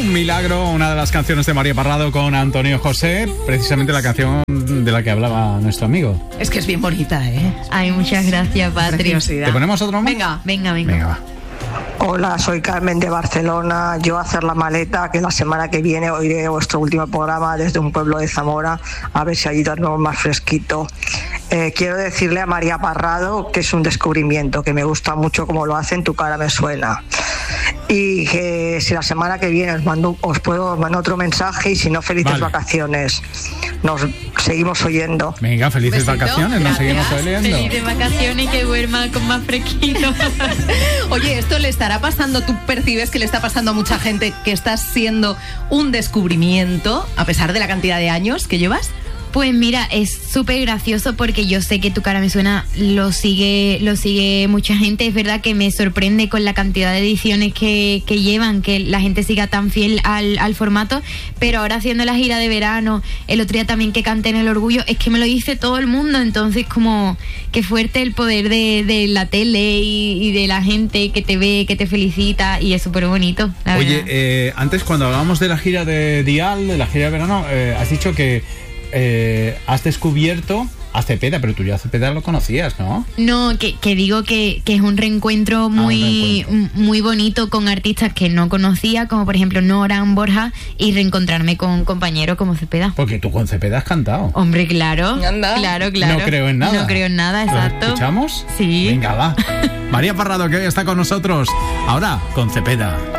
Un milagro, una de las canciones de María Parrado con Antonio José, precisamente la canción de la que hablaba nuestro amigo. Es que es bien bonita, ¿eh? Ay, muchas gracias, Patri. ¿Te ponemos otro más? Venga. Va. Hola, soy Carmen de Barcelona. Yo a hacer la maleta, que la semana que viene oiré vuestro último programa desde un pueblo de Zamora, a ver si allí tenemos más fresquito. Quiero decirle a María Parrado que es un descubrimiento, que me gusta mucho como lo hace, En tu cara me suena. Y que si la semana que viene os puedo mandar otro mensaje, y si no, felices vacaciones. Nos seguimos oyendo. Venga, felices Besito. vacaciones, nos seguimos oyendo. Felices vacaciones y que duerma con más fresquito. Oye, esto le estará pasando, tú percibes que le está pasando a mucha gente, que estás siendo un descubrimiento, a pesar de la cantidad de años que llevas. Pues mira, es súper gracioso porque yo sé que Tu cara me suena, lo sigue mucha gente. Es verdad que me sorprende con la cantidad de ediciones que llevan, que la gente siga tan fiel al formato, pero ahora haciendo la gira de verano, el otro día también que canté en El Orgullo, es que me lo dice todo el mundo, entonces como qué fuerte el poder de la tele y de la gente que te ve, que te felicita, y es súper bonito, la verdad. Oye, antes cuando hablábamos de la gira de Dial, de la gira de verano, has dicho que has descubierto a Cepeda, pero tú ya a Cepeda lo conocías, ¿no? No, que digo que es un reencuentro muy bonito con artistas que no conocía, como por ejemplo Noran, Borja, y reencontrarme con compañeros como Cepeda. Porque tú con Cepeda has cantado. Hombre, claro. Anda. Claro. No creo en nada. No creo en nada, exacto. ¿Lo escuchamos? Sí. Venga, va. María Parrado, que hoy está con nosotros. Ahora, con Cepeda.